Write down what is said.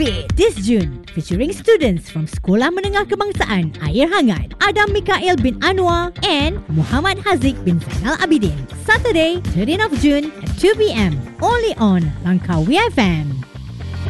Fit this June, featuring students from Sekolah Menengah Kebangsaan Air Hangat, Adam Mikael bin Anwar and Muhammad Haziq bin Zainal Abidin. Saturday, 13th of June at 2 p.m. only on Langkawi FM.